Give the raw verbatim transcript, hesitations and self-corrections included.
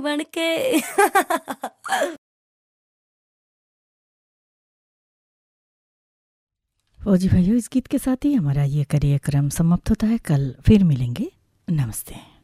बन के। फौजी भाइयों, इस गीत के साथ ही हमारा ये कार्यक्रम समाप्त होता है। कल फिर मिलेंगे। नमस्ते।